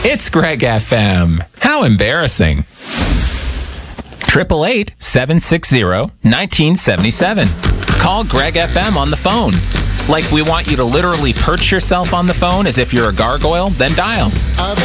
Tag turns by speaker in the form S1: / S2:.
S1: It's Greg FM. How embarrassing. 888-760-1977. Call Greg FM on the phone. Like we want you to literally perch yourself on the phone as if you're a gargoyle, then dial